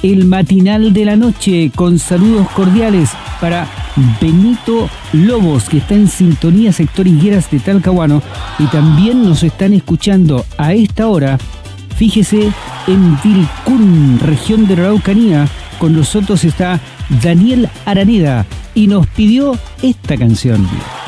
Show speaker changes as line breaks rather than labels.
el matinal de la noche, con saludos cordiales para Benito Lobos, que está en sintonía sector Higueras de Talcahuano, y también nos están escuchando a esta hora, fíjese, en Vilcún, región de la Araucanía. Con nosotros está Daniel Araneda y nos pidió esta canción.